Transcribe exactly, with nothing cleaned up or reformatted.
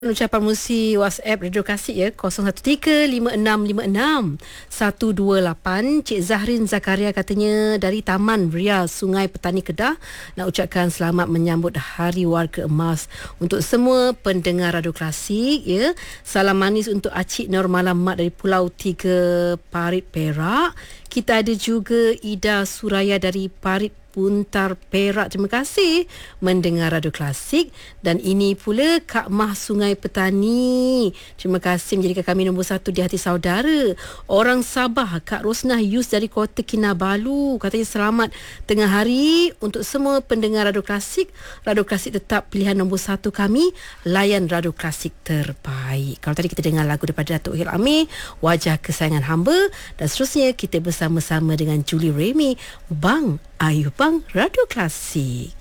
Ucapan musi WhatsApp Radio Kasih ya kosong satu tiga lima enam lima enam satu dua lapan. Cik Zahrin Zakaria katanya dari Taman Ria Sungai Petani Kedah nak ucapkan selamat menyambut Hari Warga Emas untuk semua pendengar Radio Klasik ya. Salam manis untuk Acik Normalah Mat dari Pulau Tiga Parit Perak. Kita ada juga Ida Suraya dari Parit Puntar Perak. Terima kasih mendengar Radio Klasik. Dan ini pula Kak Mah Sungai Petani. Terima kasih menjadikan kami nombor satu di hati saudara. Orang Sabah, Kak Rosnah Yus dari Kota Kinabalu. Katanya selamat tengah hari untuk semua pendengar Radio Klasik. Radio Klasik tetap pilihan nombor satu kami. Layan Radio Klasik terbaik. Kalau tadi kita dengar lagu daripada Datuk Hil Amir, Wajah Kesayangan Hamba. Dan seterusnya kita bersama-sama dengan Julie Remy. Bang Ayu Bang Radio Klasik.